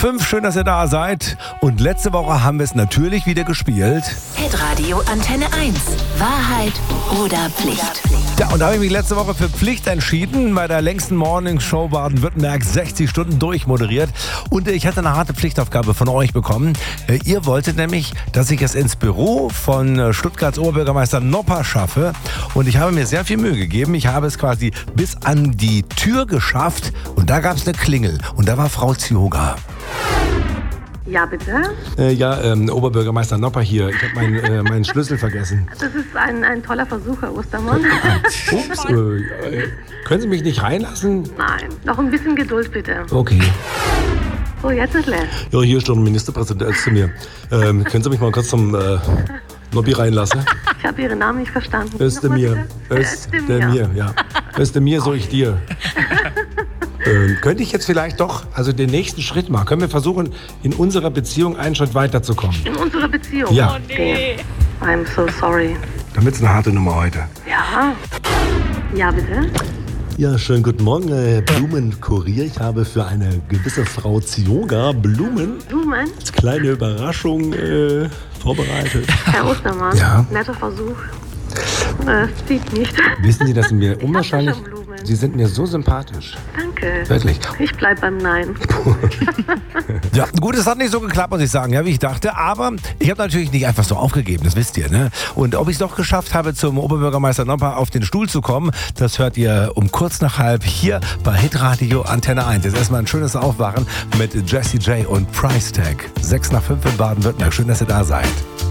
5, schön, dass ihr da seid. Und letzte Woche haben wir es natürlich wieder gespielt. Hitradio Antenne 1. Wahrheit oder Pflicht? Ja, und da habe ich mich letzte Woche für Pflicht entschieden. Bei der längsten Morningshow Baden-Württemberg 60 Stunden durchmoderiert. Und ich hatte eine harte Pflichtaufgabe von euch bekommen. Ihr wolltet nämlich, dass ich es ins Büro von Stuttgarts Oberbürgermeister Nopper schaffe. Und ich habe mir sehr viel Mühe gegeben. Ich habe es quasi bis an die Tür geschafft. Und da gab es eine Klingel. Und da war Frau Zioga. Ja, bitte? Oberbürgermeister Nopper hier. Ich habe meinen Schlüssel vergessen. Das ist ein toller Versuch, Herr Ostermann. Ups, können Sie mich nicht reinlassen? Nein, noch ein bisschen Geduld, bitte. Okay. So, jetzt ist leer. Ja, hier ist schon ein Ministerpräsident zu mir. Können Sie mich mal kurz zum Lobby reinlassen? Ich habe Ihren Namen nicht verstanden. Özdemir. Özdemir, ja. Özdemir, so ich dir. Könnte ich jetzt vielleicht doch, den nächsten Schritt machen? Können wir versuchen, in unserer Beziehung einen Schritt weiterzukommen? In unserer Beziehung? Ja. Okay. I'm so sorry. Dann wird's eine harte Nummer heute. Ja. Ja, bitte? Ja, schönen guten Morgen, Blumenkurier. Ich habe für eine gewisse Frau Zioga Blumen als kleine Überraschung vorbereitet. Herr Ostermann, ja? Netter Versuch. Es zieht nicht. Wissen Sie, dass Sie mir unwahrscheinlich... Ich hatte schon Blumen. Sie sind mir so sympathisch. Danke. Wirklich. Ich bleib beim Nein. Ja, gut, es hat nicht so geklappt, muss ich sagen, ja, wie ich dachte. Aber ich habe natürlich nicht einfach so aufgegeben, das wisst ihr, ne? Und ob ich es doch geschafft habe, zum Oberbürgermeister Nopper auf den Stuhl zu kommen, das hört ihr um kurz nach halb hier bei Hitradio Antenne 1. Jetzt erstmal ein schönes Aufwachen mit Jessie J und Price Tag. 6 nach 5 in Baden-Württemberg. Schön, dass ihr da seid.